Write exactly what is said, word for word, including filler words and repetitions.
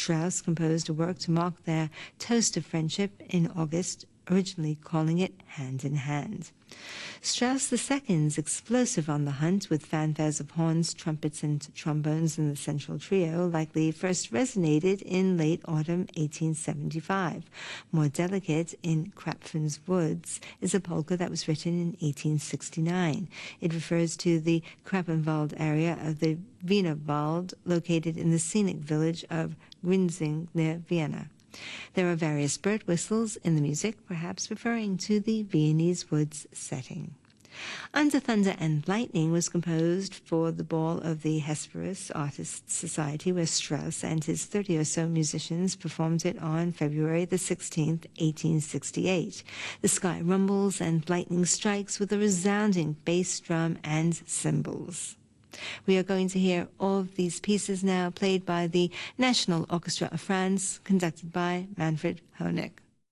Strauss composed a work to mark their toast of friendship in August, originally calling it Hand in Hand. Strauss the Second's explosive On the Hunt, with fanfares of horns, trumpets, and trombones in the central trio, likely first resonated in late autumn eighteen seventy-five. More delicate, in Krapfen's Woods, is a polka that was written in eighteen sixty-nine. It refers to the Krappenwald area of the Wienerwald, located in the scenic village of Grinzing near Vienna. There are various bird whistles in the music, perhaps referring to the Viennese woods setting. Under Thunder and Lightning was composed for the ball of the Hesperus Artists Society, where Strauss and his thirty or so musicians performed it on February the sixteenth, eighteen sixty-eight. The sky rumbles and lightning strikes with a resounding bass drum and cymbals. We are going to hear all of these pieces now, played by the National Orchestra of France, conducted by Manfred Honeck.